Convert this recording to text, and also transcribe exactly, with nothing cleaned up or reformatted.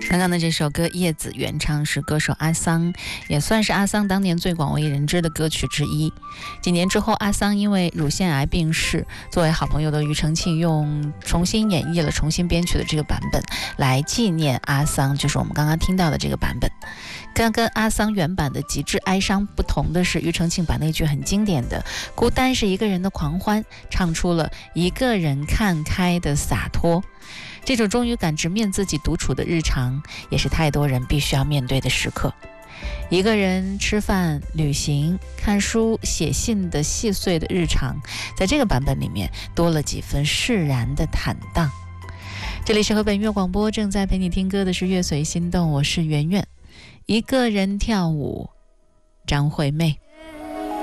刚刚的这首歌叶子原唱是歌手阿桑，也算是阿桑当年最广为人知的歌曲之一。几年之后，阿桑因为乳腺癌病逝，作为好朋友的庾澄庆用重新演绎了重新编曲的这个版本来纪念阿桑，就是我们刚刚听到的这个版本。跟跟阿桑原版的极致哀伤不同的是，庾澄庆把那句很经典的孤单是一个人的狂欢唱出了一个人看开的洒脱。这种终于敢直面自己独处的日常，也是太多人必须要面对的时刻。一个人吃饭、旅行、看书、写信的细碎的日常，在这个版本里面多了几分释然的坦荡。这里是河北音乐广播，正在陪你听歌的是乐随心动，我是圆圆。一个人跳舞，张惠妹。